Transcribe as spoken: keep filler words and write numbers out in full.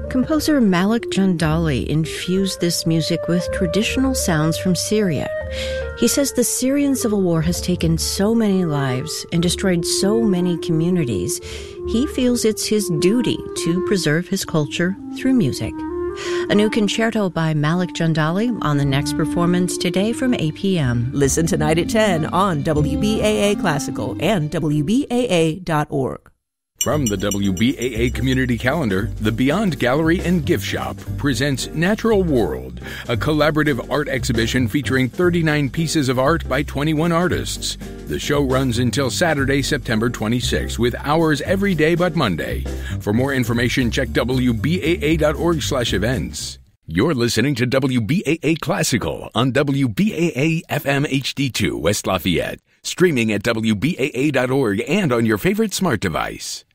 Composer Malik Jandali infused this music with traditional sounds from Syria. He says the Syrian civil war has taken so many lives and destroyed so many communities. He feels it's his duty to preserve his culture through music. A new concerto by Malik Jandali on the next performance today from eight p.m. Listen tonight at ten on W B A A Classical and W B A A dot org. From the W B A A Community Calendar, the Beyond Gallery and Gift Shop presents Natural World, a collaborative art exhibition featuring thirty-nine pieces of art by twenty-one artists. The show runs until Saturday, September twenty-sixth, with hours every day but Monday. For more information, check W B A A dot org slash events. You're listening to W B A A Classical on W B A A F M H D two West Lafayette, streaming at W B A A dot org and on your favorite smart device.